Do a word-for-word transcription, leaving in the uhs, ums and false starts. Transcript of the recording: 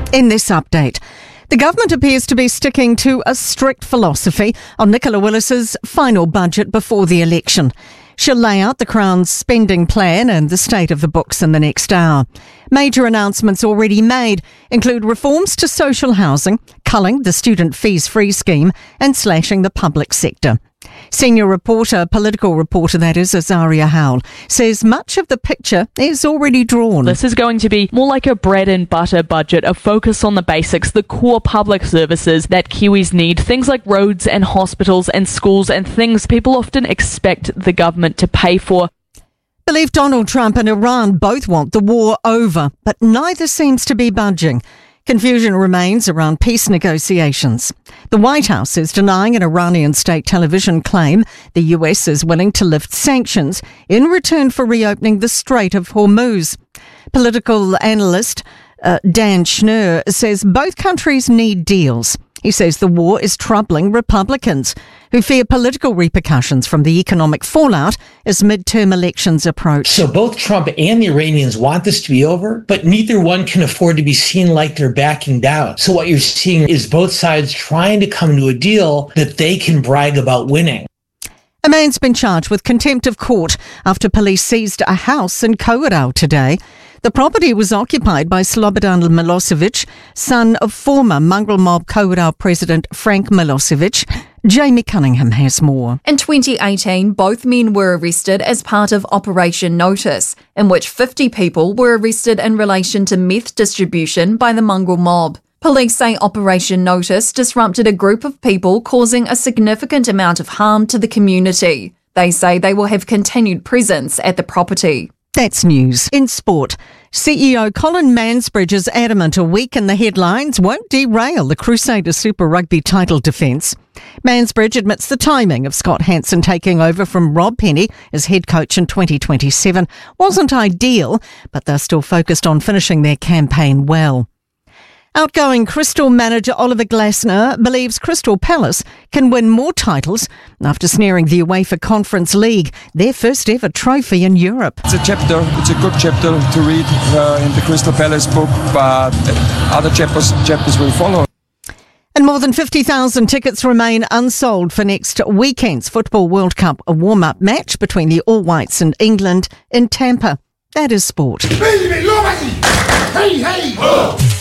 In this update, the government appears to be sticking to a strict philosophy on Nicola Willis's final budget before the election. She'll lay out the Crown's spending plan and the state of the books in the next hour. Major announcements already made include reforms to social housing, culling the student fees-free scheme and slashing the public sector. Senior reporter, political reporter that is, Azaria Howell, says much of the picture is already drawn. This is going to be more like a bread and butter budget, a focus on the basics, the core public services that Kiwis need, things like roads and hospitals and schools and things people often expect the government to pay for. Believe Donald Trump and Iran both want the war over, but neither seems to be budging. Confusion remains around peace negotiations. The White House is denying an Iranian state television claim the U S is willing to lift sanctions in return for reopening the Strait of Hormuz. Political analyst uh, Dan Schnur says both countries need deals. He says the war is troubling Republicans, who fear political repercussions from the economic fallout as midterm elections approach. So both Trump and the Iranians want this to be over, but neither one can afford to be seen like they're backing down. So what you're seeing is both sides trying to come to a deal that they can brag about winning. A man's been charged with contempt of court after police seized a house in Kawerau today. The property was occupied by Slobodan Milosevic, son of former mongrel mob Kawerau president Frank Milosevic. Jamie Cunningham has more. In twenty eighteen, both men were arrested as part of Operation Notice, in which fifty people were arrested in relation to meth distribution by the mongrel mob. Police say Operation Notice disrupted a group of people, causing a significant amount of harm to the community. They say they will have continued presence at the property. That's news. In sport, C E O Colin Mansbridge is adamant a week in the headlines won't derail the Crusaders Super Rugby title defence. Mansbridge admits the timing of Scott Hansen taking over from Rob Penny as head coach in twenty twenty-seven wasn't ideal, but they're still focused on finishing their campaign well. Outgoing Crystal manager Oliver Glasner believes Crystal Palace can win more titles after snaring the UEFA Conference League, their first ever trophy in Europe. It's a chapter, it's a good chapter to read uh, in the Crystal Palace book, but other chapters, chapters will follow. And more than fifty thousand tickets remain unsold for next weekend's Football World Cup, a warm-up match between the All Whites and England in Tampa. That is sport. Hey, hey,